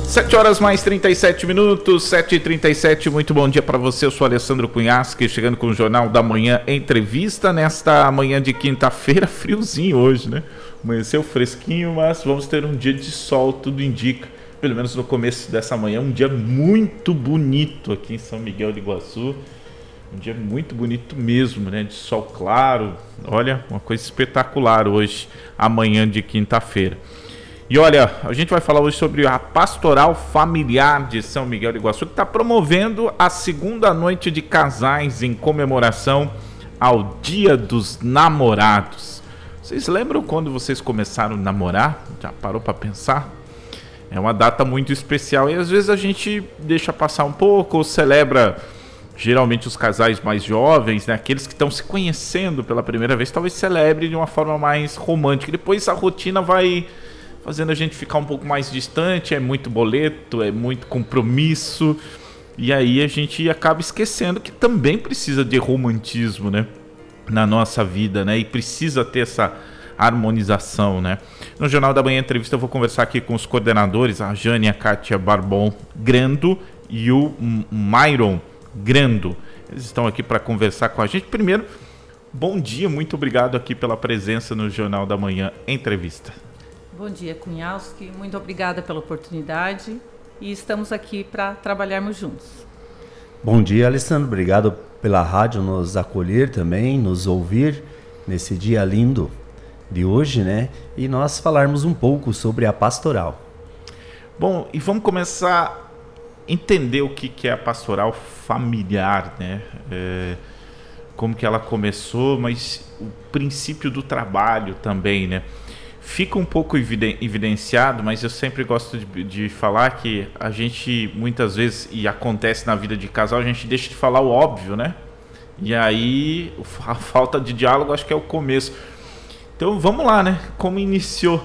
7 horas mais 37 minutos, 7h37, muito bom dia para você, eu sou Alessandro Cunhasque, chegando com o Jornal da Manhã Entrevista, nesta manhã de quinta-feira, friozinho hoje, né? Amanheceu fresquinho, mas vamos ter um dia de sol, tudo indica, pelo menos no começo dessa manhã, um dia muito bonito aqui em São Miguel de Iguaçu, um dia muito bonito mesmo, né? De sol claro, olha, uma coisa espetacular hoje, amanhã de quinta-feira. E olha, a gente vai falar hoje sobre a Pastoral Familiar de São Miguel de Iguaçu, que está promovendo a segunda noite de casais em comemoração ao Dia dos Namorados. Vocês lembram quando vocês começaram a namorar? Já parou para pensar? É uma data muito especial e às vezes a gente deixa passar um pouco ou celebra, geralmente os casais mais jovens, né? Aqueles que estão se conhecendo pela primeira vez, talvez celebre de uma forma mais romântica. Depois a rotina vai fazendo a gente ficar um pouco mais distante, é muito boleto, é muito compromisso, e aí a gente acaba esquecendo que também precisa de romantismo, né, na nossa vida, né, e precisa ter essa harmonização, né. No Jornal da Manhã Entrevista eu vou conversar aqui com os coordenadores, a Jane e a Kátia Barbon Grando e o Myron Grando. Eles estão aqui para conversar com a gente. Primeiro, bom dia, muito obrigado aqui pela presença no Jornal da Manhã Entrevista. Bom dia, Cunhasque. Muito obrigada pela oportunidade e estamos aqui para trabalharmos juntos. Bom dia, Alessandro. Obrigado pela rádio nos acolher também, nos ouvir nesse dia lindo de hoje, né? E nós falarmos um pouco sobre a pastoral. Bom, e vamos começar a entender o que é a pastoral familiar, né? Como que ela começou, mas o princípio do trabalho também, né? Fica um pouco evidenciado, mas eu sempre gosto de falar que a gente, muitas vezes, e acontece na vida de casal, a gente deixa de falar o óbvio, né? E aí, a falta de diálogo acho que é o começo. Então, vamos lá, né? Como iniciou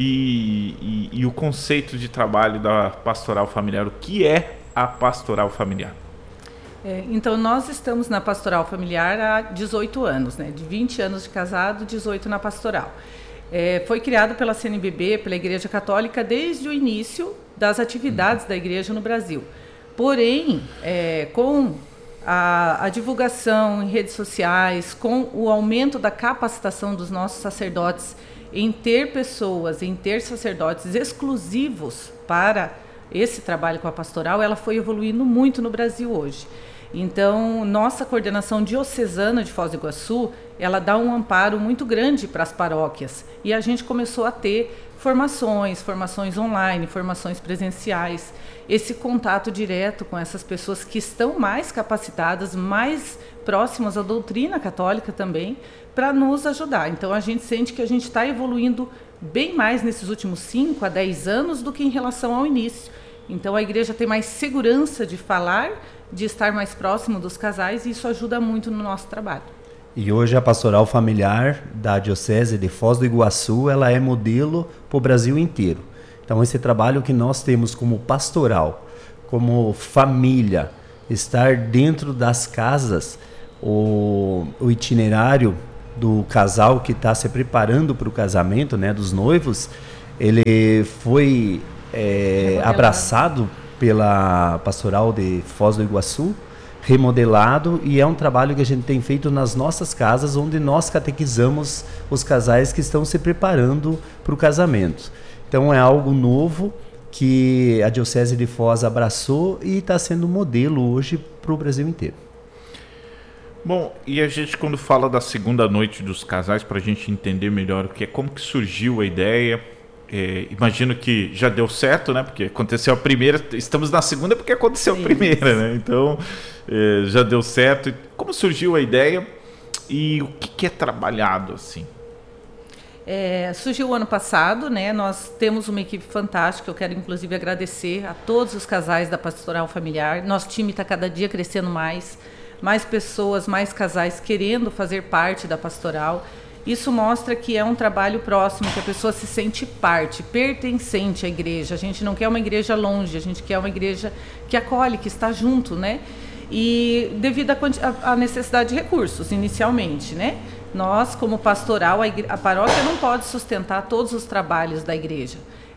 e o conceito de trabalho da pastoral familiar, o que é a pastoral familiar? Então, nós estamos na pastoral familiar há 18 anos, né? De 20 anos de casado, 18 na pastoral. Foi criado pela CNBB, pela Igreja Católica, desde o início das atividades da Igreja no Brasil. Porém, com a divulgação em redes sociais, com o aumento da capacitação dos nossos sacerdotes em ter pessoas, em ter sacerdotes exclusivos para esse trabalho com a pastoral, ela foi evoluindo muito no Brasil hoje. Então, nossa coordenação diocesana de Foz do Iguaçu, ela dá um amparo muito grande para as paróquias. E a gente começou a ter formações online, formações presenciais, esse contato direto com essas pessoas que estão mais capacitadas, mais próximas à doutrina católica também, para nos ajudar. Então, a gente sente que a gente está evoluindo bem mais nesses últimos 5 a 10 anos do que em relação ao início. Então, a igreja tem mais segurança de falar, de estar mais próximo dos casais, e isso ajuda muito no nosso trabalho. E hoje a pastoral familiar da Diocese de Foz do Iguaçu, ela é modelo para o Brasil inteiro. Então, esse trabalho que nós temos como pastoral, como família, estar dentro das casas, o itinerário do casal que está se preparando para o casamento, né, dos noivos, ele foi abraçado pela pastoral de Foz do Iguaçu, remodelado, e é um trabalho que a gente tem feito nas nossas casas, onde nós catequizamos os casais que estão se preparando para o casamento. Então é algo novo que a Diocese de Foz abraçou e está sendo modelo hoje para o Brasil inteiro. Bom, e a gente, quando fala da segunda noite dos casais, para a gente entender melhor o que é, como que surgiu a ideia? Imagino que já deu certo, né? Porque aconteceu a primeira, estamos na segunda porque aconteceu a primeira, né? Então, já deu certo. Como surgiu a ideia e o que é trabalhado assim? Surgiu o ano passado, né? Nós temos uma equipe fantástica. Eu quero inclusive agradecer a todos os casais da Pastoral Familiar. Nosso time está cada dia crescendo mais pessoas, mais casais querendo fazer parte da pastoral. Isso mostra que é um trabalho próximo, que a pessoa se sente parte, pertencente à igreja. A gente não quer uma igreja longe, a gente quer uma igreja que acolhe, que está junto, né? E devido à necessidade de recursos, inicialmente, né? Nós, como pastoral, a paróquia não pode sustentar todos os trabalhos da igreja.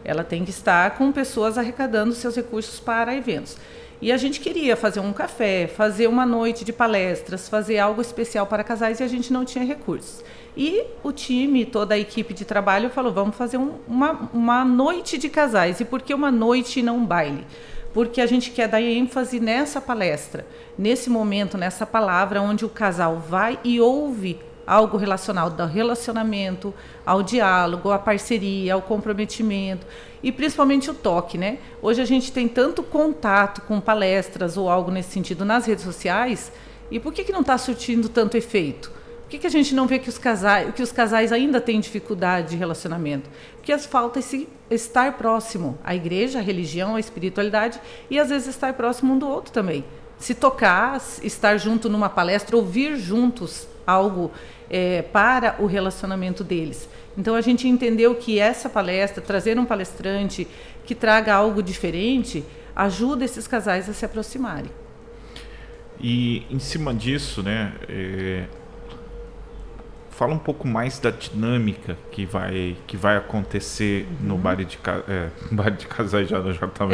ela tem que estar com pessoas arrecadando seus recursos para eventos. E a gente queria fazer um café, fazer uma noite de palestras, fazer algo especial para casais e a gente não tinha recursos. E o time, toda a equipe de trabalho falou, vamos fazer uma noite de casais. E por que uma noite e não um baile? Porque a gente quer dar ênfase nessa palestra, nesse momento, nessa palavra, onde o casal vai e ouve algo relacionado ao relacionamento, ao diálogo, à parceria, ao comprometimento e principalmente o toque, né? Hoje a gente tem tanto contato com palestras ou algo nesse sentido nas redes sociais, e por que não está surtindo tanto efeito? Por que a gente não vê que os casais ainda têm dificuldade de relacionamento? Porque falta estar próximo à igreja, à religião, à espiritualidade e às vezes estar próximo um do outro também. Se tocar, estar junto numa palestra, ouvir juntos algo para o relacionamento deles. Então a gente entendeu que essa palestra, trazer um palestrante que traga algo diferente, ajuda esses casais a se aproximarem. E em cima disso, né, fala um pouco mais da dinâmica que vai acontecer no baile de casais já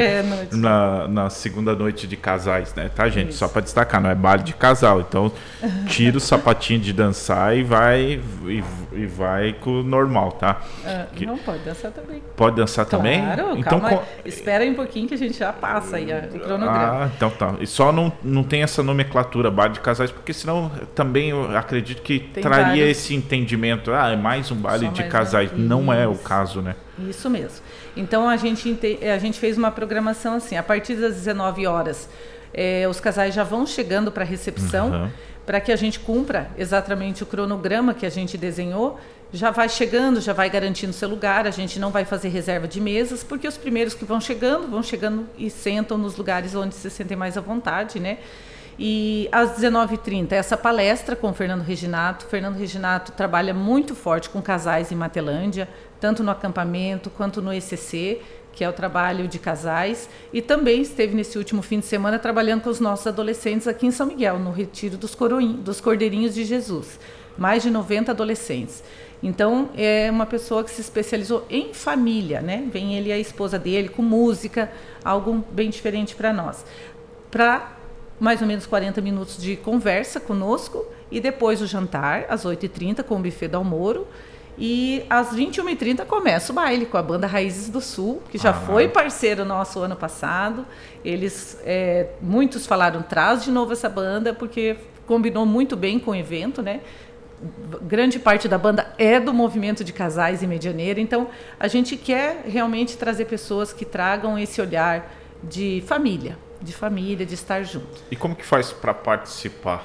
na segunda noite de casais, né? Tá, gente? Isso. Só para destacar, não é baile de casal. Então, tira o sapatinho de dançar e vai com o normal, tá? Não, pode dançar também. Pode dançar também? Claro, então, calma. Espera aí um pouquinho que a gente já passa aí o cronograma. Então tá. E só não tem essa nomenclatura, baile de casais, porque senão também eu acredito que traria esse entendimento, é mais um baile de casais, não é o caso, né? Isso mesmo. Então a gente fez uma programação assim, a partir das 19 horas, os casais já vão chegando para a recepção, para que a gente cumpra exatamente o cronograma que a gente desenhou, já vai chegando, já vai garantindo seu lugar, a gente não vai fazer reserva de mesas, porque os primeiros que vão chegando e sentam nos lugares onde se sentem mais à vontade, né? E às 19h30, essa palestra com o Fernando Reginato. Fernando Reginato trabalha muito forte com casais em Matelândia, tanto no acampamento quanto no ECC, que é o trabalho de casais. E também esteve nesse último fim de semana trabalhando com os nossos adolescentes aqui em São Miguel, no Retiro dos Cordeirinhos de Jesus. Mais de 90 adolescentes. Então, é uma pessoa que se especializou em família, né? Vem ele e a esposa dele com música, algo bem diferente para nós. Para mais ou menos 40 minutos de conversa conosco e depois o jantar, às 8h30, com o buffet do Almoro. E às 21h30 começa o baile com a banda Raízes do Sul, que já foi parceiro nosso ano passado. Eles, muitos falaram, traz de novo essa banda, porque combinou muito bem com o evento, né? Grande parte da banda é do movimento de casais e medianeira, então a gente quer realmente trazer pessoas que tragam esse olhar de família, de estar junto. E como que faz para participar?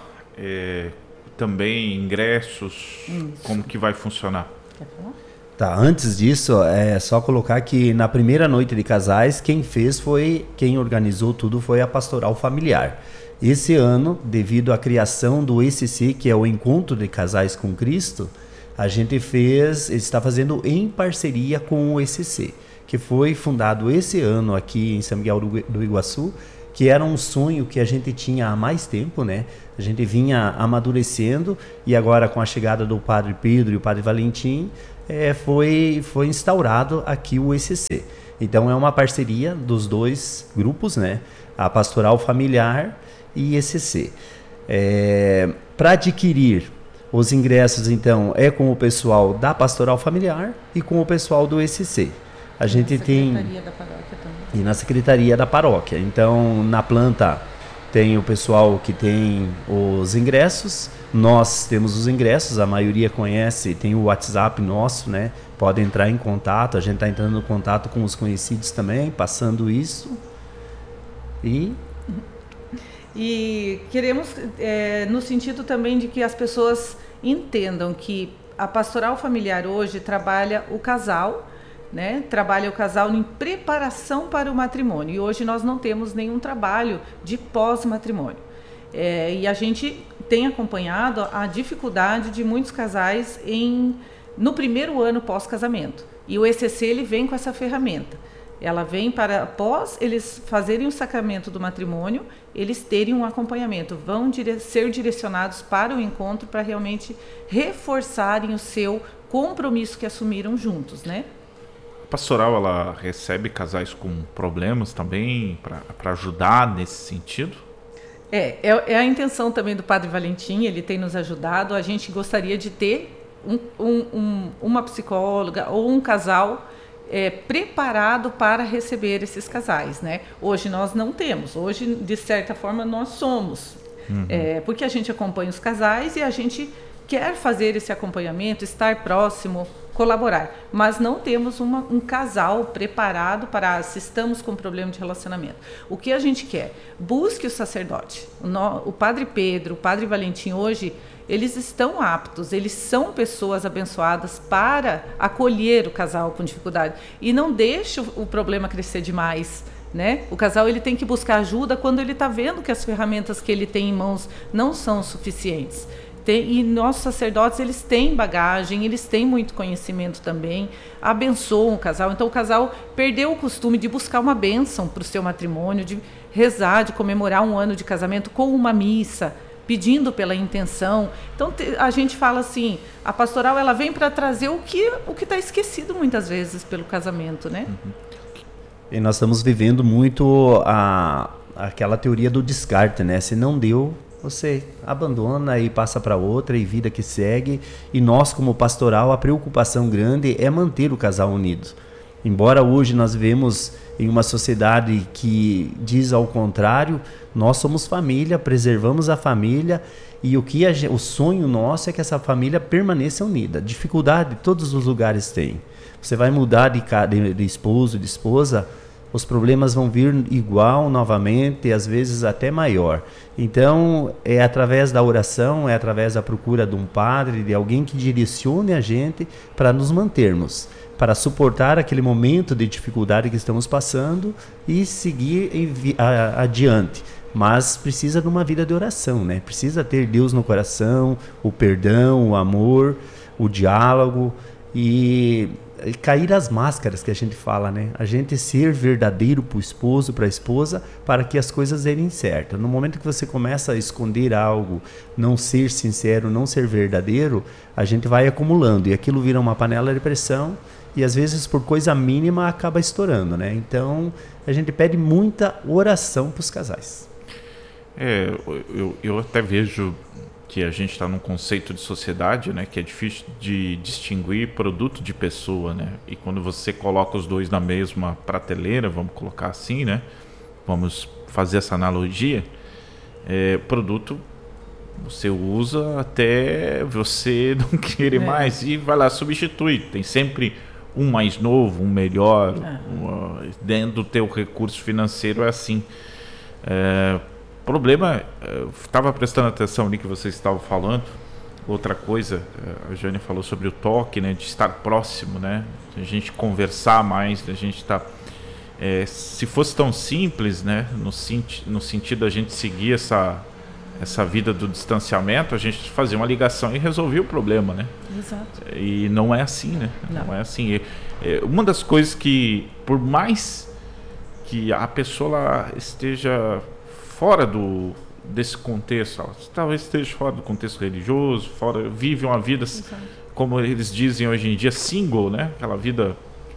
Também ingressos? Isso. Como que vai funcionar? Quer falar? Tá, antes disso, é só colocar que na primeira noite de casais, quem organizou tudo foi a Pastoral Familiar. Esse ano, devido à criação do ECC, que é o Encontro de Casais com Cristo, a gente está fazendo em parceria com o ECC, que foi fundado esse ano aqui em São Miguel do Iguaçu, que era um sonho que a gente tinha há mais tempo, né? A gente vinha amadurecendo e agora com a chegada do Padre Pedro e o Padre Valentim, foi instaurado aqui o ECC. Então é uma parceria dos dois grupos, né? A Pastoral Familiar e ECC. Para adquirir os ingressos, então, é com o pessoal da Pastoral Familiar e com o pessoal do ECC. A gente tem... Secretaria da Paróquia também. E na Secretaria da Paróquia. Então, na planta tem o pessoal que tem os ingressos, nós temos os ingressos, a maioria conhece, tem o WhatsApp nosso, né? Pode entrar em contato, a gente está entrando em contato com os conhecidos também, passando isso. E queremos, no sentido também de que as pessoas entendam que a Pastoral Familiar hoje trabalha o casal, né? Trabalha o casal em preparação para o matrimônio. E hoje nós não temos nenhum trabalho de pós-matrimônio. E a gente tem acompanhado a dificuldade de muitos casais no primeiro ano pós-casamento. E o ECC ele vem com essa ferramenta. Ela vem para, após eles fazerem o sacramento do matrimônio, eles terem um acompanhamento, vão ser direcionados para o encontro para realmente reforçarem o seu compromisso que assumiram juntos, né? pastoral, ela recebe casais com problemas também para ajudar nesse sentido? É a intenção também do Padre Valentim, ele tem nos ajudado. A gente gostaria de ter uma psicóloga ou um casal preparado para receber esses casais, né? Hoje nós não temos, hoje de certa forma nós somos, porque a gente acompanha os casais e a gente quer fazer esse acompanhamento, estar próximo, colaborar, mas não temos um casal preparado para se estamos com problema de relacionamento. O que a gente quer? Busque o sacerdote. O Padre Pedro, o Padre Valentim hoje, eles estão aptos, eles são pessoas abençoadas para acolher o casal com dificuldade e não deixe o problema crescer demais, né? O casal ele tem que buscar ajuda quando ele está vendo que as ferramentas que ele tem em mãos não são suficientes. E nossos sacerdotes, eles têm bagagem, eles têm muito conhecimento também, abençoam o casal. Então, o casal perdeu o costume de buscar uma bênção para o seu matrimônio, de rezar, de comemorar um ano de casamento com uma missa, pedindo pela intenção. Então, a gente fala assim, a pastoral ela vem para trazer o que está esquecido muitas vezes pelo casamento, né? E nós estamos vivendo muito aquela teoria do descarte, né? Se não deu, você abandona e passa para outra e vida que segue. E nós, como pastoral, a preocupação grande é manter o casal unido. Embora hoje nós vivemos em uma sociedade que diz ao contrário, nós somos família, preservamos a família e o sonho nosso é que essa família permaneça unida. Dificuldade todos os lugares têm. Você vai mudar de esposo, de esposa, os problemas vão vir igual novamente, às vezes até maior. Então, é através da oração, é através da procura de um padre, de alguém que direcione a gente para nos mantermos, para suportar aquele momento de dificuldade que estamos passando e seguir adiante. Mas precisa de uma vida de oração, né? Precisa ter Deus no coração, o perdão, o amor, o diálogo e cair as máscaras que a gente fala, né? A gente ser verdadeiro para o esposo, para a esposa, para que as coisas deem certo. No momento que você começa a esconder algo, não ser sincero, não ser verdadeiro, a gente vai acumulando e aquilo vira uma panela de pressão e às vezes por coisa mínima acaba estourando, né? Então a gente pede muita oração para os casais. Eu até vejo que a gente está num conceito de sociedade, né, que é difícil de distinguir produto de pessoa, né? E quando você coloca os dois na mesma prateleira, vamos colocar assim, né? Vamos fazer essa analogia. Produto você usa até você não querer mais e vai lá, substitui. Tem sempre um mais novo, um melhor. Dentro do teu recurso financeiro é assim. Problema, eu estava prestando atenção ali que vocês estavam falando. Outra coisa, a Jane falou sobre o toque, né, de estar próximo, né, a gente conversar mais, a gente estar se fosse tão simples, né, no sentido da gente seguir essa vida do distanciamento, a gente fazia uma ligação e resolvia o problema, né? Exato. E não é assim, né? Não é assim. Uma das coisas que, por mais que a pessoa ela esteja fora desse contexto, ela talvez esteja fora do contexto religioso, vive uma vida, como eles dizem hoje em dia, single, né? Aquela vida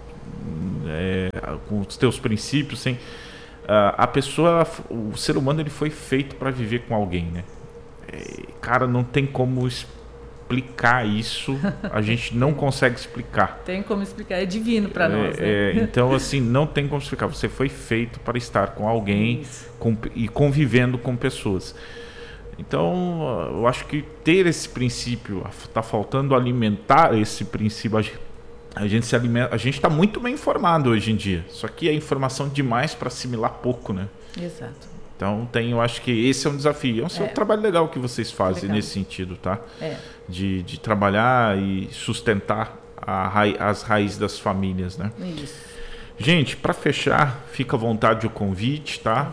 com os teus princípios, sem a pessoa, o ser humano, ele foi feito para viver com alguém, né? Cara, não tem como explicar isso, a gente não consegue explicar. Tem como explicar, é divino para nós, né? Então, assim, não tem como explicar. Você foi feito para estar com alguém e convivendo com pessoas. Então, eu acho que ter esse princípio, está faltando alimentar esse princípio. A gente se alimenta, a gente está muito bem informado hoje em dia, só que é informação demais para assimilar pouco, né? Exato. Então, eu acho que esse é um desafio. É um trabalho legal que vocês fazem nesse sentido, tá? De trabalhar e sustentar as raízes das famílias, né? Isso. Gente, para fechar, fica à vontade o convite, tá?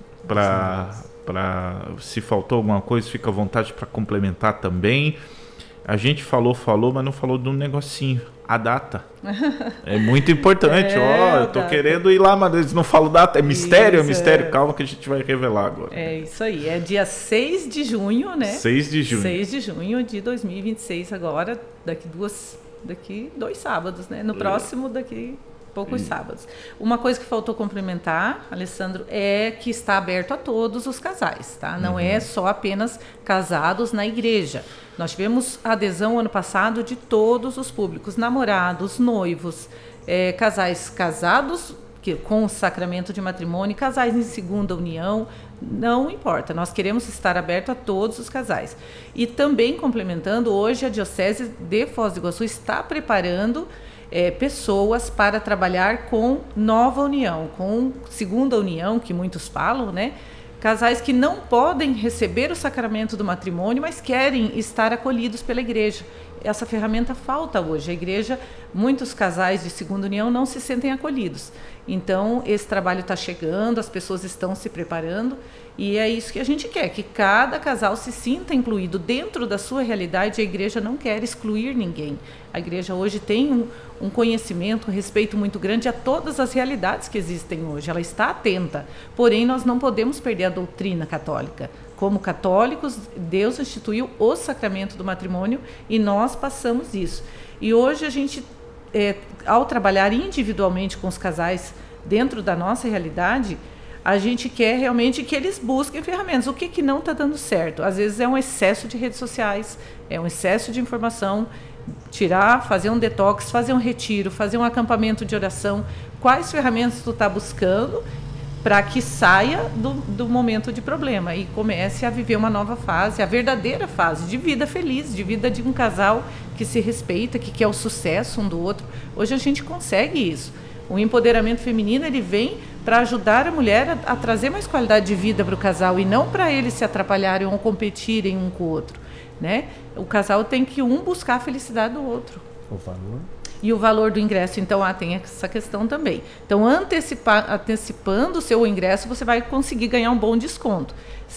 Se faltou alguma coisa, fica à vontade para complementar também. A gente falou, mas não falou de um negocinho. A data. É muito importante. Eu tô querendo ir lá, mas eles não falam data. É mistério, Calma que a gente vai revelar agora. É isso aí. É dia 6 de junho, né? 6 de junho. 6 de junho de 2026 agora. Daqui 2 sábados, né? No próximo, daqui poucos sábados. Uma coisa que faltou complementar, Alessandro, é que está aberto a todos os casais, tá? Não é só apenas casados na igreja. Nós tivemos adesão ano passado de todos os públicos, namorados, noivos, casais casados com o sacramento de matrimônio, casais em segunda união, não importa, nós queremos estar aberto a todos os casais. E também complementando, hoje a Diocese de Foz do Iguaçu está preparando pessoas para trabalhar com nova união, com segunda união, que muitos falam, né? Casais que não podem receber o sacramento do matrimônio, mas querem estar acolhidos pela igreja. Essa ferramenta falta hoje. A igreja, muitos casais de segunda união não se sentem acolhidos. Então, esse trabalho está chegando, as pessoas estão se preparando e é isso que a gente quer, que cada casal se sinta incluído dentro da sua realidade. A igreja não quer excluir ninguém. A igreja hoje tem um conhecimento, um respeito muito grande a todas as realidades que existem hoje. Ela está atenta, porém nós não podemos perder a doutrina católica. Como católicos, Deus instituiu o sacramento do matrimônio e nós passamos isso. E hoje a gente, ao trabalhar individualmente com os casais dentro da nossa realidade, a gente quer realmente que eles busquem ferramentas. O que não está dando certo? Às vezes é um excesso de redes sociais, é um excesso de informação. Fazer um detox, fazer um retiro, fazer um acampamento de oração. Quais ferramentas tu está buscando para que saia do momento de problema e comece a viver uma nova fase, a verdadeira fase de vida feliz, de vida de um casal que se respeita, que quer o sucesso um do outro. Hoje a gente consegue isso. O empoderamento feminino, ele vem para ajudar a mulher a trazer mais qualidade de vida para o casal e não para eles se atrapalharem ou competirem um com o outro, né? O casal tem que buscar a felicidade do outro. O valor? E o valor do ingresso, então, tem essa questão também. Então, antecipando o seu ingresso, você vai conseguir ganhar um bom desconto.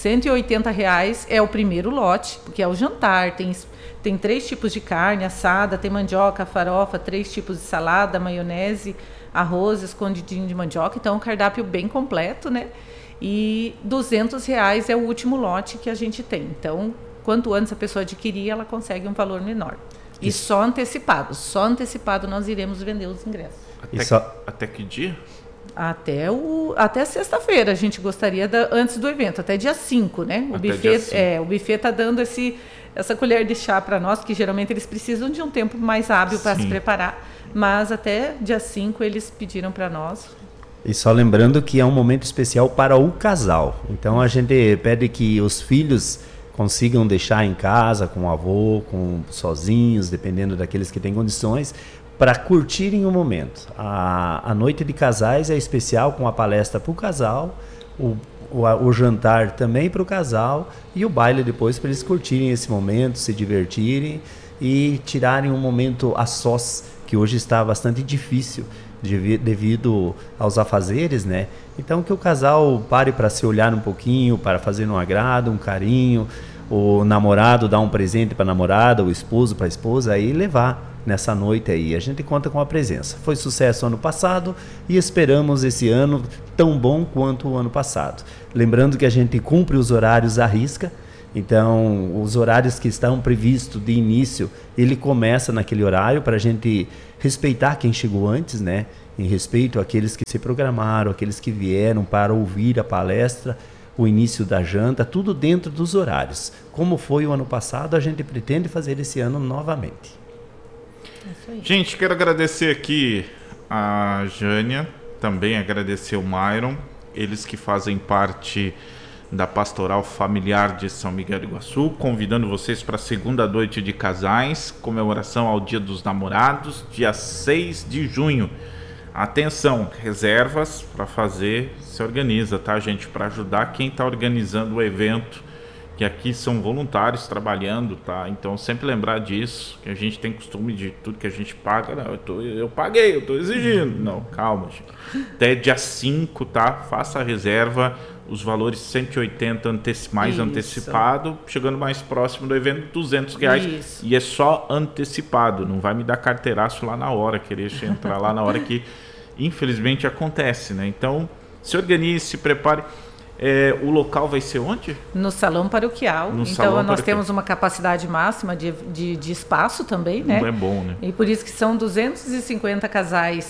R$180 é o primeiro lote, porque é o jantar, tem 3 tipos de carne assada, tem mandioca, farofa, 3 tipos de salada, maionese, arroz, escondidinho de mandioca. Então, um cardápio bem completo, né? E R$200 é o último lote que a gente tem. Então, quanto antes a pessoa adquirir, ela consegue um valor menor. E só antecipado nós iremos vender os ingressos. Até que dia? Até sexta-feira. A gente gostaria antes do evento, até dia 5, né? O buffet está dando essa colher de chá para nós, que geralmente eles precisam de um tempo mais hábil para se preparar, mas até dia 5 eles pediram para nós. E só lembrando que é um momento especial para o casal. Então a gente pede que os filhos consigam deixar em casa com o avô, sozinhos, dependendo daqueles que têm condições, para curtirem o momento. A noite de casais é especial, com a palestra para o casal, o jantar também para o casal e o baile depois, para eles curtirem esse momento, se divertirem e tirarem um momento a sós, que hoje está bastante difícil devido aos afazeres, né? Então que o casal pare para se olhar um pouquinho, para fazer um agrado, um carinho, o namorado dar um presente para a namorada, o esposo para a esposa, aí levar nessa noite aí. A gente conta com a presença. Foi sucesso ano passado e esperamos esse ano tão bom quanto o ano passado. Lembrando que a gente cumpre os horários à risca. Então, os horários que estão previstos de início, ele começa naquele horário para a gente respeitar quem chegou antes, né? Em respeito àqueles que se programaram, aqueles que vieram para ouvir a palestra, o início da janta, tudo dentro dos horários. Como foi o ano passado, a gente pretende fazer esse ano novamente. Gente, quero agradecer aqui a Jânia, também agradecer o Myron, eles que fazem parte da Pastoral Familiar de São Miguel do Iguaçu, convidando vocês para a segunda noite de casais, comemoração ao Dia dos Namorados, dia 6 de junho. Atenção, reservas para fazer, se organiza, tá, gente? Para ajudar quem está organizando o evento, que aqui são voluntários trabalhando, tá? Então, sempre lembrar disso, que a gente tem costume de tudo que a gente paga. Não, eu paguei, eu estou exigindo. Não, calma, gente. Até dia 5, tá? Faça a reserva, os valores 180 mais antecipado, chegando mais próximo do evento, R$200. Isso. E é só antecipado, não vai me dar carteiraço lá na hora, querer entrar lá na hora que, infelizmente, acontece, né? Então, se organize, se prepare. O local vai ser onde? No Salão Paroquial. Então, nós temos uma capacidade máxima de espaço também, né? É bom, né? E por isso que são 250 casais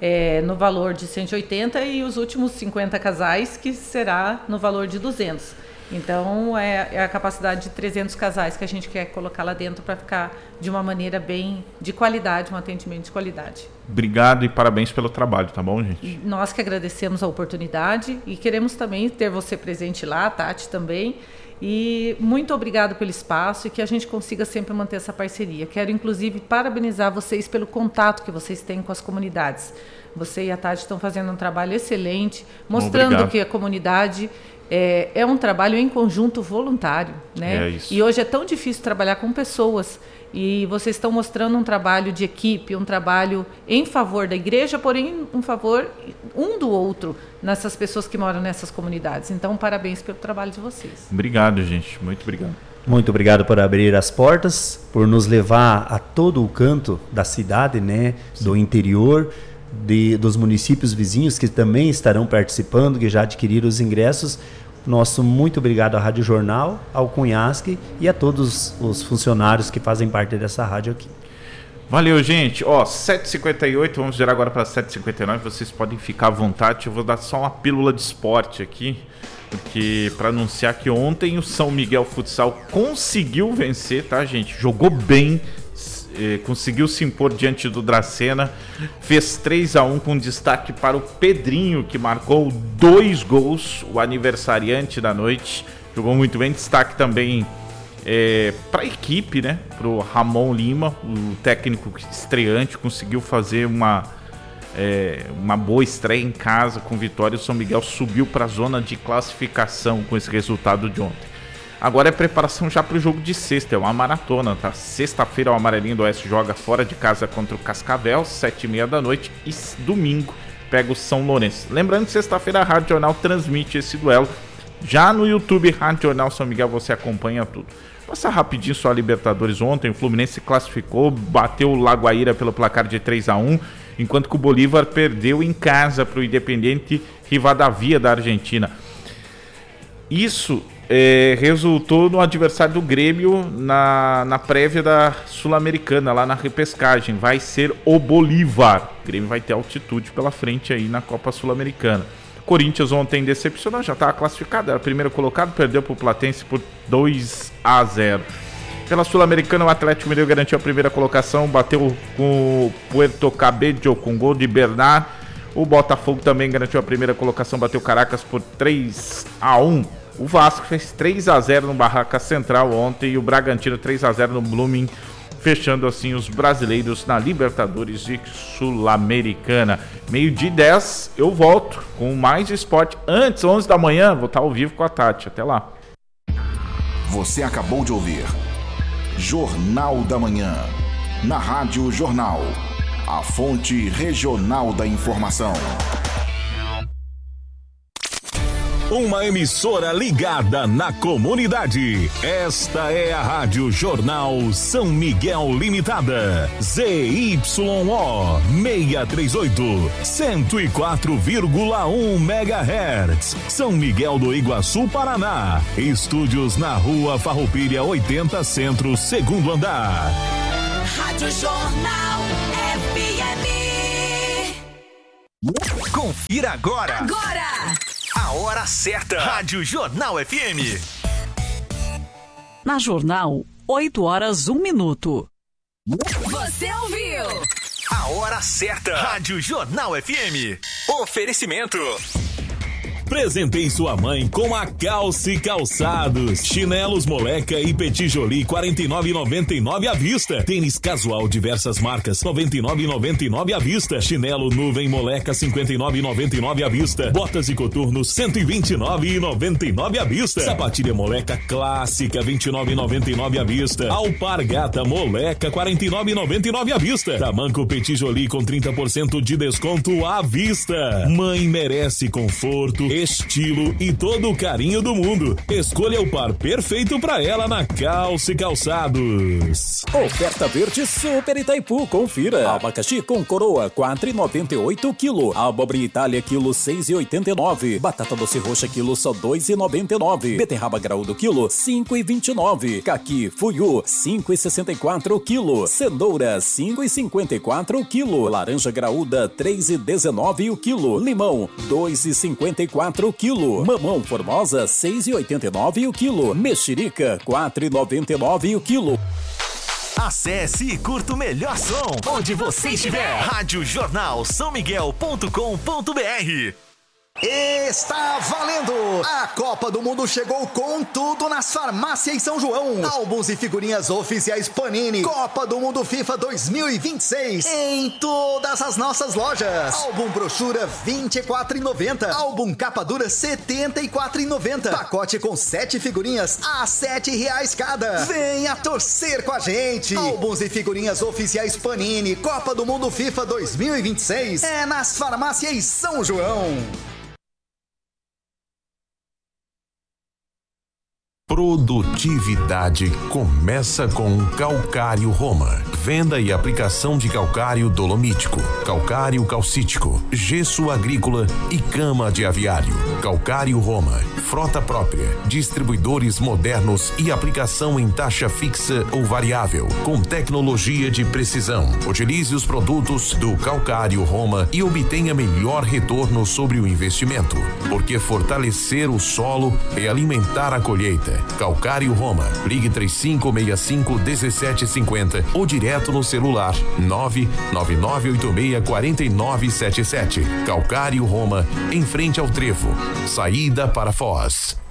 no valor de 180 e os últimos 50 casais que será no valor de 200. Então, é a capacidade de 300 casais que a gente quer colocar lá dentro para ficar de uma maneira bem de qualidade, um atendimento de qualidade. Obrigado e parabéns pelo trabalho, tá bom, gente? E nós que agradecemos a oportunidade e queremos também ter você presente lá, a Tati também. E muito obrigado pelo espaço e que a gente consiga sempre manter essa parceria. Quero, inclusive, parabenizar vocês pelo contato que vocês têm com as comunidades. Você e a Tati estão fazendo um trabalho excelente, mostrando que a comunidade é um trabalho em conjunto voluntário, né? É isso. E hoje é tão difícil trabalhar com pessoas. E vocês estão mostrando um trabalho de equipe, um trabalho em favor da igreja, porém em favor um do outro, nessas pessoas que moram nessas comunidades. Então, parabéns pelo trabalho de vocês. Obrigado, gente. Muito obrigado. Muito obrigado por abrir as portas, por nos levar a todo o canto da cidade, né, do interior, dos municípios vizinhos que também estarão participando, que já adquiriram os ingressos. Nosso muito obrigado à Rádio Jornal, ao Cunhasque e a todos os funcionários que fazem parte dessa rádio aqui. Valeu, gente. 7h58, vamos virar agora para 7h59. Vocês podem ficar à vontade. Eu vou dar só uma pílula de esporte aqui, porque para anunciar que ontem o São Miguel Futsal conseguiu vencer, tá, gente? Jogou bem, conseguiu se impor diante do Dracena, fez 3-1 com destaque para o Pedrinho, que marcou 2 gols, o aniversariante da noite, jogou muito bem. Destaque também para a equipe, né, para o Ramon Lima, o técnico estreante, conseguiu fazer uma boa estreia em casa com vitória. O São Miguel subiu para a zona de classificação com esse resultado de ontem. Agora é preparação já para o jogo de sexta, é uma maratona, tá? Sexta-feira o Amarelinho do Oeste joga fora de casa contra o Cascavel, 7h30 da noite, e domingo pega o São Lourenço. Lembrando que sexta-feira a Rádio Jornal transmite esse duelo, já no YouTube Rádio Jornal São Miguel você acompanha tudo. Passar rapidinho só a Libertadores ontem, o Fluminense se classificou, bateu o Lagoaíra pelo placar de 3-1, enquanto que o Bolívar perdeu em casa para o Independiente Rivadavia da Argentina. Isso resultou no adversário do Grêmio na prévia da Sul-Americana, lá na repescagem. Vai ser o Bolívar. O Grêmio vai ter altitude pela frente aí na Copa Sul-Americana. Corinthians ontem decepcionou, já estava classificado, era primeiro colocado, perdeu para o Platense por 2-0. Pela Sul-Americana, o Atlético Mineiro garantiu a primeira colocação, bateu com o Puerto Cabello com gol de Bernard. O Botafogo também garantiu a primeira colocação, bateu Caracas por 3-1. O Vasco fez 3-0 no Barraca Central ontem e o Bragantino 3-0 no Blooming, fechando assim os brasileiros na Libertadores e Sul-Americana. 12h10, eu volto com mais esporte. Antes, 11 da manhã, vou estar ao vivo com a Tati. Até lá. Você acabou de ouvir Jornal da Manhã, na Rádio Jornal, a fonte regional da informação. Uma emissora ligada na comunidade. Esta é a Rádio Jornal São Miguel Limitada. ZYO 638, 104,1 MHz. São Miguel do Iguaçu, Paraná. Estúdios na Rua Farroupilha 80 Centro, segundo andar. Rádio Jornal FM. Confira agora. A hora certa. Rádio Jornal FM. Na Jornal, 8h01. Você ouviu? A hora certa. Rádio Jornal FM. Oferecimento. Presentei sua mãe com a Calce Calçados. Chinelos Moleca e Petit Jolie, R$ 49,99 à vista. Tênis casual diversas marcas, R$ 99,99 à vista. Chinelo Nuvem Moleca, R$ 59,99 à vista. Botas e coturnos, R$ 129,99 à vista. Sapatilha Moleca Clássica, R$ 29,99 à vista. Alpargata Moleca, R$ 49,99 à vista. Tamanco Petit Jolie com 30% de desconto à vista. Mãe merece conforto e estilo e todo o carinho do mundo. Escolha o par perfeito para ela na Calça e Calçados. Oferta verde Super Itaipu, confira. Abacaxi com coroa, 4,98 kg. Abóbora Itália, quilo 6,89. Batata doce roxa, quilo só 2,99. Beterraba graúdo, quilo 5,29. Caqui Fuyu, 5,64 kg. Cenoura, 5,54 kg. Laranja graúda, 3,19 o quilo. Limão, 2,54 kg. Mamão Formosa, 6,89 o quilo. Mexerica, 4,99 o quilo. Acesse e curta o melhor som onde você estiver. radiojornalsãomiguel.com.br. Está valendo! A Copa do Mundo chegou com tudo nas farmácias São João. Álbuns e figurinhas oficiais Panini. Copa do Mundo FIFA 2026 em todas as nossas lojas. Álbum brochura R$24,90. Álbum capa dura R$74,90. Pacote com 7 figurinhas a R$7 cada. Venha torcer com a gente. Álbuns e figurinhas oficiais Panini. Copa do Mundo FIFA 2026 é nas farmácias São João. Produtividade começa com Calcário Roma. Venda e aplicação de calcário dolomítico, calcário calcítico, gesso agrícola e cama de aviário. Calcário Roma. Frota própria, distribuidores modernos e aplicação em taxa fixa ou variável, com tecnologia de precisão. Utilize os produtos do Calcário Roma e obtenha melhor retorno sobre o investimento, porque fortalecer o solo é alimentar a colheita. Calcário Roma. Ligue 3565-1750 ou direto no celular 99986-4977. Calcário Roma, em frente ao Trevo. Saída para Foz.